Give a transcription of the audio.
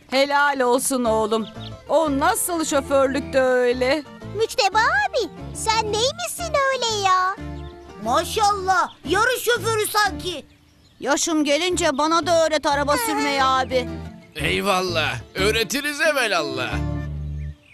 Helal olsun oğlum. O nasıl şoförlükte öyle? Müçteba abi, sen neymişsin öyle ya? Maşallah, yarış şoförü sanki. Yaşım gelince bana da öğret araba sürmeyi abi. Eyvallah. Öğretiriz evelallah.